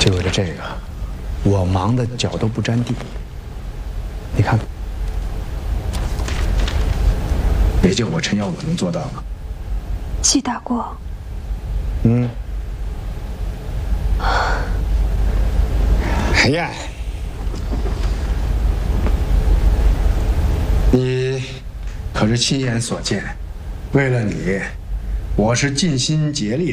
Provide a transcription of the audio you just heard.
就为了这个，我忙得脚都不沾地。你看看，也就我陈耀武能做到了。 季大过， 哎呀，你可是亲眼所见，为了你，我是尽心竭力。